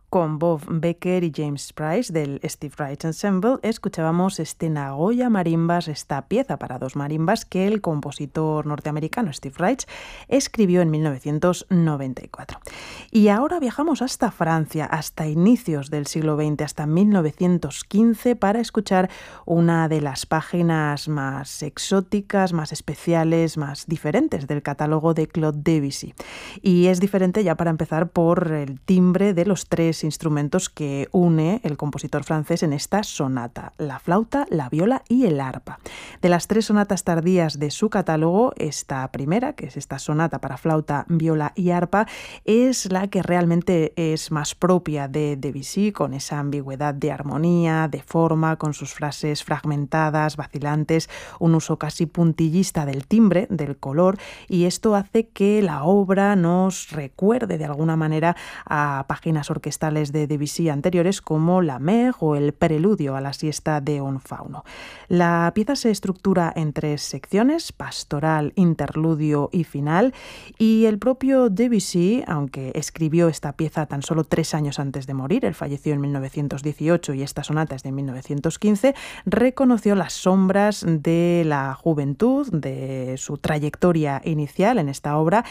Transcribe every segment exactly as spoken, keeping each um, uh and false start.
con Bob Becker y James Price del Steve Reich Ensemble, escuchábamos este Nagoya Marimbas, esta pieza para dos marimbas que el compositor norteamericano Steve Reich escribió en mil novecientos noventa y cuatro. Y ahora viajamos hasta Francia, hasta inicios del siglo veinte, hasta mil novecientos quince, para escuchar una de las páginas más exóticas, más especiales, más diferentes del catálogo de Claude Debussy. Y es diferente ya para empezar por el timbre de los tres instrumentos que une el compositor francés en esta sonata: la flauta, la viola y el arpa. De las tres sonatas tardías de su catálogo, esta primera, que es esta sonata para flauta, viola y arpa, es la que realmente es más propia de Debussy, con esa ambigüedad de armonía, de forma, con sus frases fragmentadas, vacilantes, un uso casi puntillista del timbre, del color, y esto hace que la obra nos recuerde de alguna manera a páginas orquestales de Debussy anteriores como la Mer o el preludio a la siesta de un fauno. La pieza se estructura en tres secciones: pastoral, interludio y final, y el propio Debussy, aunque escribió esta pieza tan solo tres años antes de morir, él falleció en mil novecientos dieciocho y esta sonata es de mil novecientos quince, reconoció las sombras de la juventud, de su trayectoria inicial en esta obra,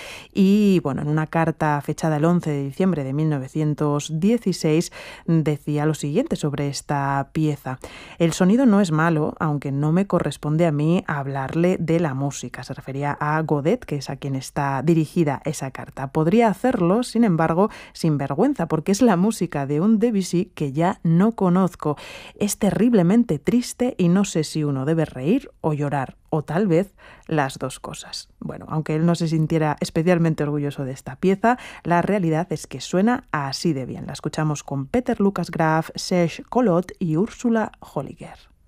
y bueno, en una carta fechada el once de diciembre de mil novecientos dieciséis decía lo siguiente sobre esta pieza: el sonido no es malo, aunque no me corresponde a mí hablarle de la música. Se refería a Godet, que es a quien está dirigida esa carta. Podría hacerlo, sin embargo, sin vergüenza, porque es la música de un Debussy que ya no conozco. Es terriblemente triste y no sé si uno debe reír o llorar, o tal vez las dos cosas. Bueno, aunque él no se sintiera especialmente orgulloso de esta pieza, la realidad es que suena así de bien. La escuchamos con Peter Lucas Graf, Serge Collot y Ursula Holliger.